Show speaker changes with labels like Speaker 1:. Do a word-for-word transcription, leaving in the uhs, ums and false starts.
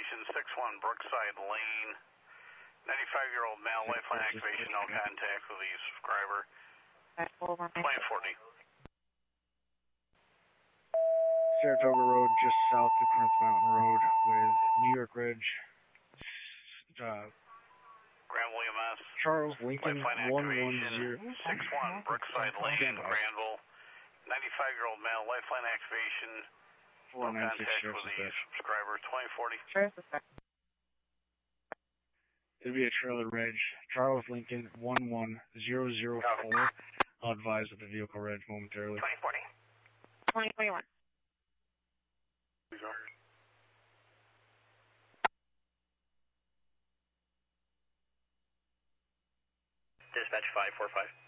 Speaker 1: activation, six one Brookside Lane. ninety-five-year-old male, lifeline activation, no contact with the subscriber. twenty forty.
Speaker 2: Saratoga Road, just south of Corinth Mountain Road, with New York Ridge. Uh,
Speaker 1: Granville E M S.
Speaker 2: Charles Lincoln,
Speaker 1: lifeline
Speaker 2: one one
Speaker 1: activation,
Speaker 2: zero.
Speaker 1: six one Brookside Lane, Granville. ninety-five-year-old male, lifeline activation, no contact with the subscriber. twenty forty.
Speaker 2: It'll be a trailer reg. Charles Lincoln, one one zero zero four. I'll advise of the vehicle reg momentarily.
Speaker 1: twenty forty.
Speaker 3: twenty twenty-one.
Speaker 1: Dispatch five four five.